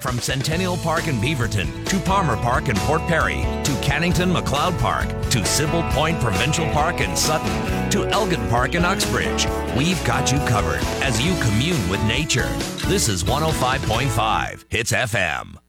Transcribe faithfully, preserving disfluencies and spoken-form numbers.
From Centennial Park in Beaverton to Palmer Park in Port Perry to Cannington McLeod Park to Sybil Point Provincial Park in Sutton to Elgin Park in Uxbridge, we've got you covered as you commune with nature. This is one oh five point five Hits F M.